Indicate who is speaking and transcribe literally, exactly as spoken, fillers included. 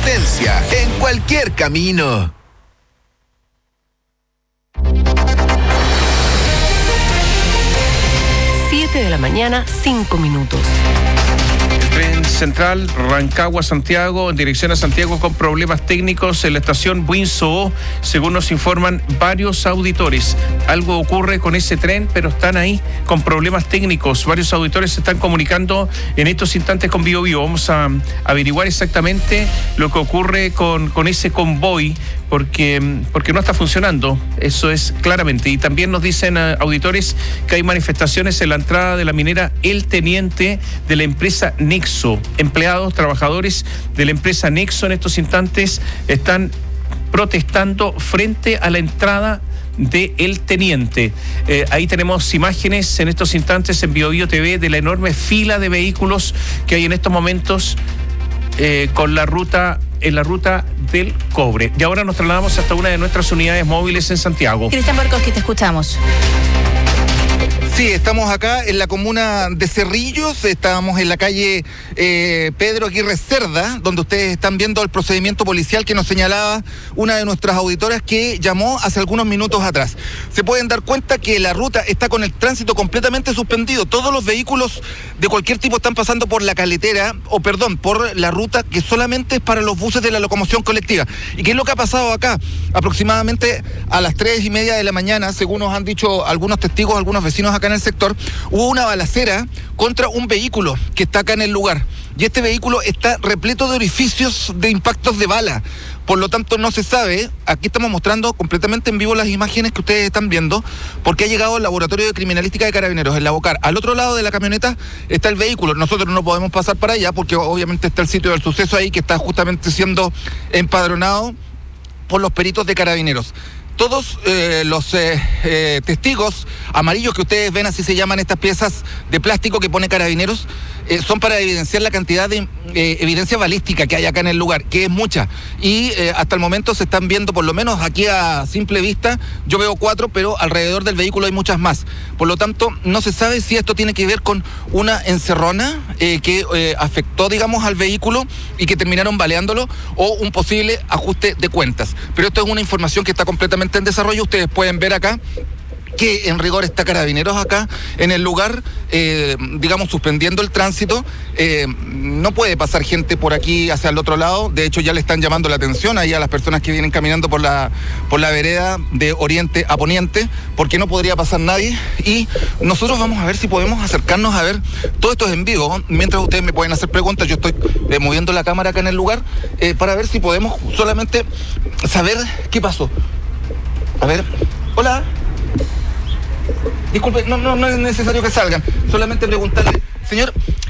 Speaker 1: advertencia en cualquier camino.
Speaker 2: siete de la mañana, cinco minutos.
Speaker 3: Tren Central, Rancagua-Santiago, en dirección a Santiago con problemas técnicos en la estación Buin-Soó, según nos informan varios auditores. Algo ocurre con ese tren, pero están ahí con problemas técnicos. Varios auditores se están comunicando en estos instantes con Bio Bio. Vamos a averiguar exactamente lo que ocurre con, con ese convoy, porque, porque no está funcionando. Eso es claramente. Y también nos dicen uh, auditores que hay manifestaciones en la entrada de la minera El Teniente de la empresa Nexo. Empleados, trabajadores de la empresa Nexo en estos instantes están protestando frente a la entrada de El Teniente. Eh, ahí tenemos imágenes en estos instantes en Bio Bio T V de la enorme fila de vehículos que hay en estos momentos eh, con la ruta en la ruta del cobre. Y ahora nos trasladamos hasta una de nuestras unidades móviles en Santiago.
Speaker 4: Cristian Marcoschi, te escuchamos.
Speaker 5: Sí, estamos acá en la comuna de Cerrillos, estábamos en la calle eh, Pedro Aguirre Cerda, donde ustedes están viendo el procedimiento policial que nos señalaba una de nuestras auditoras que llamó hace algunos minutos atrás. Se pueden dar cuenta que la ruta está con el tránsito completamente suspendido. Todos los vehículos de cualquier tipo están pasando por la caletera, o perdón, por la ruta que solamente es para los buses de la locomoción colectiva. ¿Y qué es lo que ha pasado acá? Aproximadamente a las tres y media de la mañana, según nos han dicho algunos testigos, algunos vecinos acá en el sector, hubo una balacera contra un vehículo que está acá en el lugar. Y este vehículo está repleto de orificios de impactos de bala. Por lo tanto, no se sabe, aquí estamos mostrando completamente en vivo las imágenes que ustedes están viendo, porque ha llegado al laboratorio de criminalística de Carabineros, en la Bocar. Al otro lado de la camioneta está el vehículo. Nosotros no podemos pasar para allá porque obviamente está el sitio del suceso ahí que está justamente siendo empadronado por los peritos de Carabineros. Todos eh, los eh, eh, testigos amarillos que ustedes ven, así se llaman estas piezas de plástico que pone Carabineros, eh, son para evidenciar la cantidad de eh, evidencia balística que hay acá en el lugar, que es mucha. Y eh, hasta el momento se están viendo, por lo menos aquí a simple vista, yo veo cuatro, pero alrededor del vehículo hay muchas más. Por lo tanto, no se sabe si esto tiene que ver con una encerrona eh, que eh, afectó, digamos, al vehículo y que terminaron baleándolo, o un posible ajuste de cuentas. Pero esto es una información que está completamente en desarrollo. Ustedes pueden ver acá que en rigor está Carabineros acá en el lugar, eh, digamos, suspendiendo el tránsito. Eh, no puede pasar gente por aquí hacia el otro lado. De hecho, ya le están llamando la atención ahí a las personas que vienen caminando por la, por la vereda de oriente a poniente, porque no podría pasar nadie. Y nosotros vamos a ver si podemos acercarnos a ver. Todo esto es en vivo. Mientras ustedes me pueden hacer preguntas, yo estoy eh, moviendo la cámara acá en el lugar eh, para ver si podemos solamente saber qué pasó. A ver, hola. Disculpe, no, no, no es necesario que salgan. Solamente preguntarle, señor,